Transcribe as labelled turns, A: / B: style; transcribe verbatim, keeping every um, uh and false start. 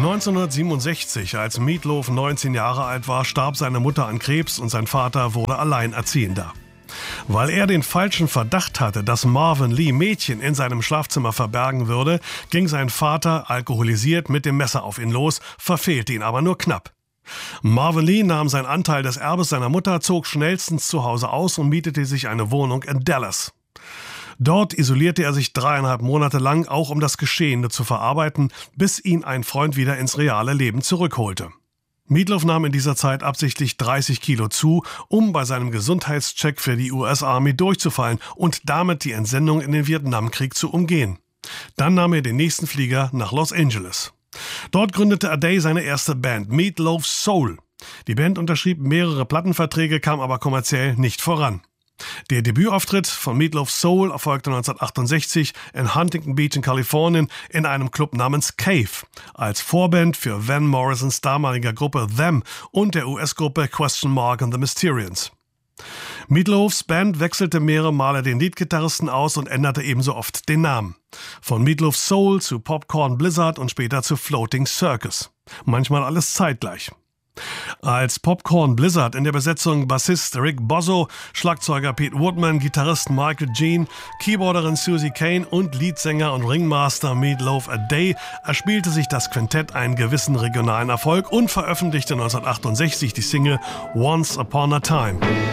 A: neunzehnhundertsiebenundsechzig, als Meat Loaf neunzehn Jahre alt war, starb seine Mutter an Krebs und sein Vater wurde Alleinerziehender. Weil er den falschen Verdacht hatte, dass Marvin Lee Mädchen in seinem Schlafzimmer verbergen würde, ging sein Vater, alkoholisiert, mit dem Messer auf ihn los, verfehlte ihn aber nur knapp. Marvin Lee nahm seinen Anteil des Erbes seiner Mutter, zog schnellstens zu Hause aus und mietete sich eine Wohnung in Dallas. Dort isolierte er sich dreieinhalb Monate lang, auch um das Geschehene zu verarbeiten, bis ihn ein Freund wieder ins reale Leben zurückholte. Meat Loaf nahm in dieser Zeit absichtlich dreißig Kilo zu, um bei seinem Gesundheitscheck für die U S Army durchzufallen und damit die Entsendung in den Vietnamkrieg zu umgehen. Dann nahm er den nächsten Flieger nach Los Angeles. Dort gründete Ade seine erste Band, Meat Loaf Soul. Die Band unterschrieb mehrere Plattenverträge, kam aber kommerziell nicht voran. Der Debütauftritt von Meat Loaf Soul erfolgte neunzehnhundertachtundsechzig in Huntington Beach in Kalifornien in einem Club namens Cave, als Vorband für Van Morrisons damaliger Gruppe Them und der U S-Gruppe Question Mark and the Mysterians. Meat Loafs Band wechselte mehrere Male den Leadgitarristen aus und änderte ebenso oft den Namen. Von Meat Loaf Soul zu Popcorn Blizzard und später zu Floating Circus. Manchmal alles zeitgleich. Als Popcorn Blizzard in der Besetzung Bassist Rick Bozzo, Schlagzeuger Pete Woodman, Gitarrist Michael Jean, Keyboarderin Susie Kane und Leadsänger und Ringmaster Meat Loaf Ade erspielte sich das Quintett einen gewissen regionalen Erfolg und veröffentlichte neunzehnhundertachtundsechzig die Single Once Upon a Time.